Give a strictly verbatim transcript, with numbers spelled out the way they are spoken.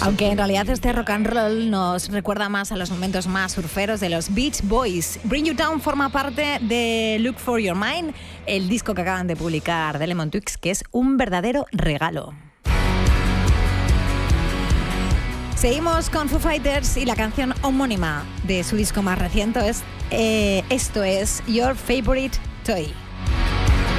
Aunque en realidad este rock and roll nos recuerda más a los momentos más surferos de los Beach Boys. Bring You Down forma parte de Look For Your Mind, el disco que acaban de publicar de Lemon Twigs, que es un verdadero regalo. Seguimos con Foo Fighters y la canción homónima de su disco más reciente es, eh, esto es Your Favorite Toy.